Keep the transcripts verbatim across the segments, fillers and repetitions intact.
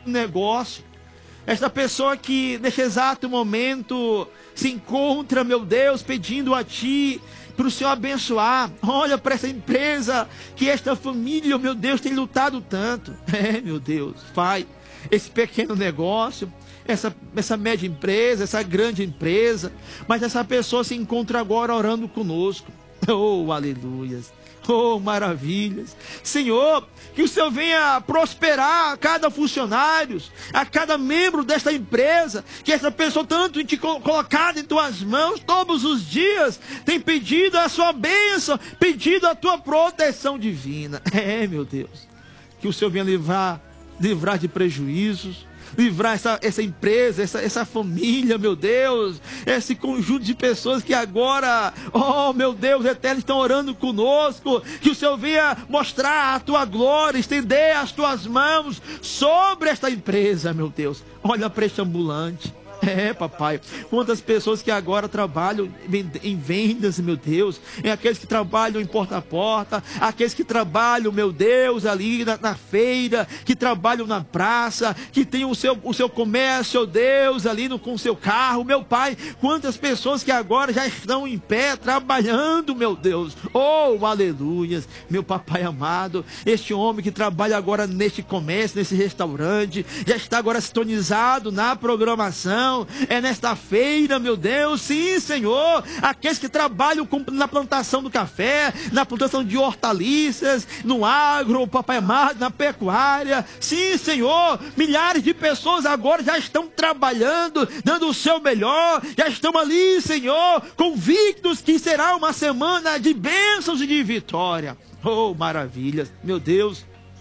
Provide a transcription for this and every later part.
negócio. Esta pessoa que neste exato momento se encontra, meu Deus, pedindo a Ti para o Senhor abençoar. Olha para essa empresa que esta família, meu Deus, tem lutado tanto. É, meu Deus, Pai, esse pequeno negócio, essa, essa média empresa, essa grande empresa, mas essa pessoa se encontra agora orando conosco. Oh, aleluias. Oh, maravilhas. Senhor, que o Senhor venha prosperar a cada funcionário, a cada membro desta empresa, que essa pessoa tanto te colocada em tuas mãos todos os dias, tem pedido a sua bênção, pedido a tua proteção divina. É, meu Deus, que o Senhor venha livrar, livrar de prejuízos, livrar essa, essa empresa, essa, essa família, meu Deus, esse conjunto de pessoas que agora, oh meu Deus eterno, estão orando conosco, que o Senhor venha mostrar a tua glória, estender as tuas mãos sobre esta empresa, meu Deus. Olha para este ambulante. É, papai, quantas pessoas que agora trabalham em vendas, meu Deus, é aqueles que trabalham em porta a porta, aqueles que trabalham, meu Deus, ali na, na feira, que trabalham na praça, que tem o seu, o seu comércio, Deus, ali no, com o seu carro, meu Pai, quantas pessoas que agora já estão em pé, trabalhando, meu Deus, oh, aleluias, meu papai amado, este homem que trabalha agora neste comércio, nesse restaurante, já está agora sintonizado na programação, é nesta feira, meu Deus, sim, Senhor, aqueles que trabalham com, na plantação do café, na plantação de hortaliças, no agro, papai amado, na pecuária, sim, Senhor, milhares de pessoas agora já estão trabalhando, dando o seu melhor, já estão ali, Senhor, convictos que será uma semana de bênçãos e de vitória. Oh, maravilhas, meu Deus.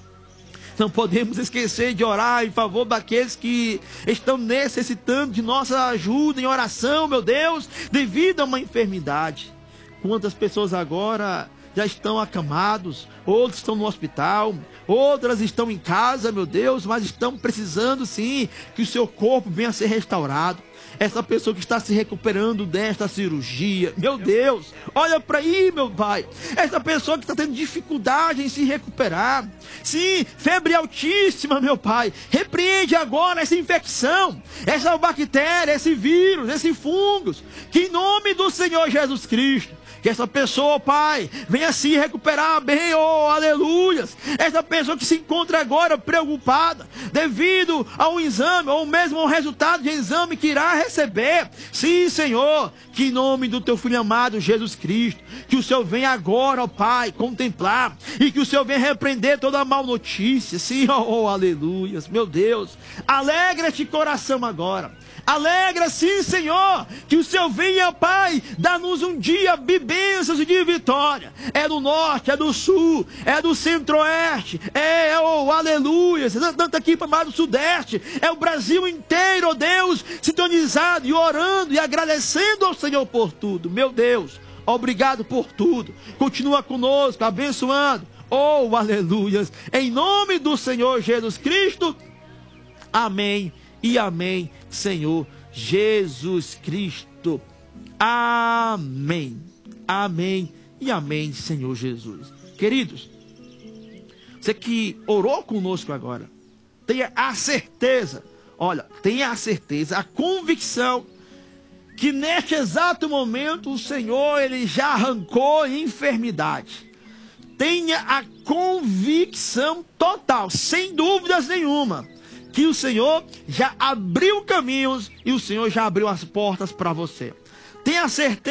Não podemos esquecer de orar em favor daqueles que estão necessitando de nossa ajuda em oração, meu Deus, devido a uma enfermidade. Quantas pessoas agora já estão acamados, outros estão no hospital, outras estão em casa, meu Deus, mas estão precisando sim que o seu corpo venha a ser restaurado. Essa pessoa que está se recuperando desta cirurgia, meu Deus, olha para aí, meu Pai, essa pessoa que está tendo dificuldade em se recuperar, sim, febre altíssima, meu Pai, repreende agora essa infecção, essa bactéria, esse vírus, esse fungo, que em nome do Senhor Jesus Cristo, que essa pessoa, Pai, venha se recuperar bem, oh, aleluias. Essa pessoa que se encontra agora preocupada, devido a um exame, ou mesmo ao resultado de exame que irá receber. Sim, Senhor, que em nome do teu Filho amado, Jesus Cristo, que o Senhor venha agora, ó Pai, contemplar, e que o Senhor venha repreender toda a mal notícia. Sim, oh, oh aleluias, meu Deus, alegra este coração agora. Alegra, sim, Senhor, que o Senhor venha, Pai, dar-nos um dia de bênçãos e de vitória. É do norte, é do sul, é do centro-oeste, é, é oh, aleluia, tanto aqui para mais do sudeste, é o Brasil inteiro, oh Deus, sintonizado e orando e agradecendo ao Senhor por tudo. Meu Deus, obrigado por tudo. Continua conosco, abençoando. Oh, aleluias, em nome do Senhor Jesus Cristo. Amém. E amém, Senhor Jesus Cristo. Amém. Amém e amém, Senhor Jesus. Queridos, você que orou conosco agora, tenha a certeza, olha, tenha a certeza, a convicção, que neste exato momento o Senhor, Ele já arrancou a enfermidade. Tenha a convicção total, sem dúvidas nenhuma, que o Senhor já abriu caminhos e o Senhor já abriu as portas para você. Tenha certeza.